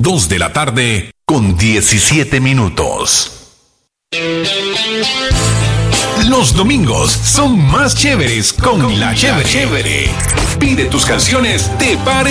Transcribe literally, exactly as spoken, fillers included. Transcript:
dos de la tarde con diecisiete minutos. Los domingos son más chéveres con La Chévere. Pide tus canciones, te pare